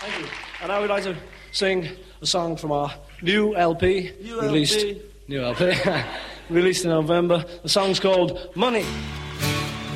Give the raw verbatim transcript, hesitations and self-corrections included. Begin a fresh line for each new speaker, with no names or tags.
Thank you. And I would like to sing a song from our new L P,
New
released,
L P.
new L P, released in November. The song's called Money.